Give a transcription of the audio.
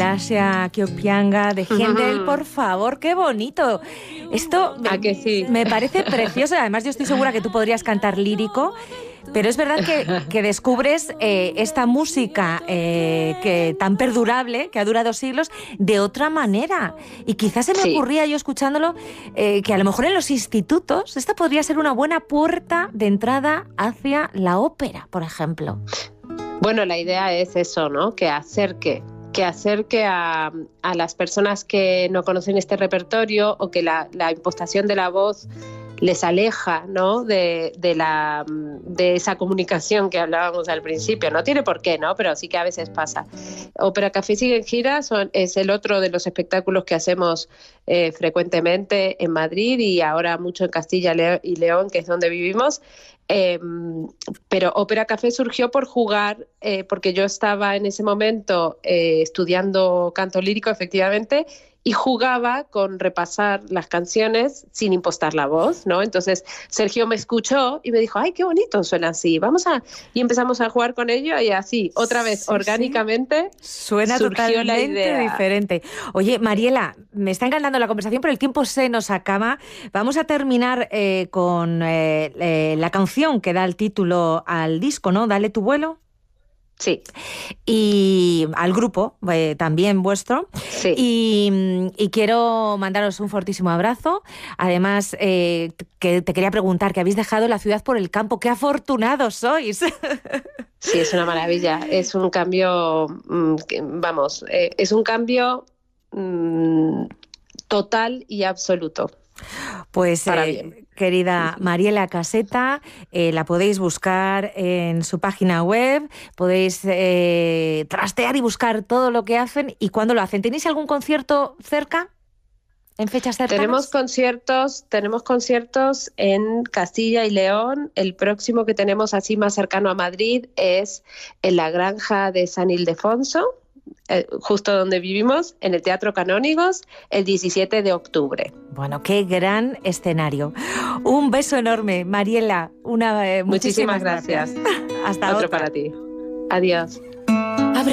Asia Kyopianga de Händel, por favor, qué bonito. Esto que sí? Me parece precioso. Además, yo estoy segura que tú podrías cantar lírico. Pero es verdad que descubres esta música que tan perdurable, que ha durado siglos, de otra manera. Y quizás se me ocurría yo escuchándolo que a lo mejor en los institutos esta podría ser una buena puerta de entrada hacia la ópera, por ejemplo. Bueno, la idea es eso, ¿no? Que acerque a las personas que no conocen este repertorio o que la impostación de la voz les aleja, ¿no? de esa comunicación que hablábamos al principio. No tiene por qué, ¿no? Pero sí que a veces pasa. Ópera Café sigue en gira, es el otro de los espectáculos que hacemos frecuentemente en Madrid y ahora mucho en Castilla y León, que es donde vivimos. Pero Ópera Café surgió por jugar, porque yo estaba en ese momento estudiando canto lírico, efectivamente, y jugaba con repasar las canciones sin impostar la voz, ¿no? Entonces Sergio me escuchó y me dijo, ¡ay, qué bonito suena así! Y empezamos a jugar con ello y así, otra vez, orgánicamente, suena surgió la totalmente idea. Diferente. Oye, Mariela, me está encantando la conversación, pero el tiempo se nos acaba. Vamos a terminar con la canción que da el título al disco, ¿no? Dale tu vuelo. Sí. Y al grupo también vuestro. Sí. Y quiero mandaros un fortísimo abrazo. Además, que te quería preguntar, que habéis dejado la ciudad por el campo. ¡Qué afortunados sois! Sí, es una maravilla. Es un cambio, es un cambio total y absoluto. Pues querida Mariela Caseta, la podéis buscar en su página web, podéis trastear y buscar todo lo que hacen y cuándo lo hacen. ¿Tenéis algún concierto cerca? ¿En fechas cercanas? Tenemos conciertos en Castilla y León. El próximo que tenemos así más cercano a Madrid es en la Granja de San Ildefonso, justo donde vivimos, en el Teatro Canónigos, el 17 de octubre. Bueno, qué gran escenario. Un beso enorme, Mariela. Muchísimas gracias. Hasta Otro otra. para ti. Adiós.